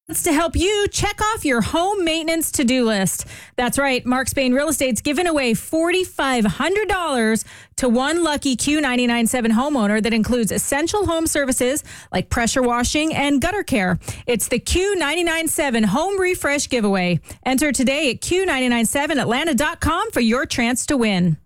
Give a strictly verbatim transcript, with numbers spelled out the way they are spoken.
to help you check off your home maintenance to-do list. That's right. Mark Spain Real Estate's giving away four thousand five hundred dollars to one lucky Q nine nine seven homeowner that includes essential home services like pressure washing and gutter care. It's the Q nine nine seven Home Refresh Giveaway. Enter today at Q nine nine seven Atlanta dot com for your chance to win.